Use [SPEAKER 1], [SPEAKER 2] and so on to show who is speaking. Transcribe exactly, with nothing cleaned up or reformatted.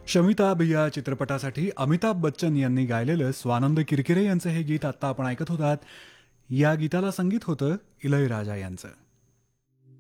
[SPEAKER 1] शमिताभ या चित्रपटासाठी अमिताभ बच्चन यांनी गायलेलं स्वानंद किरकिरे यांचं हे गीत आत्ता आपण ऐकत होतात. या गीताला संगीत होतं इलयराजा यांचं.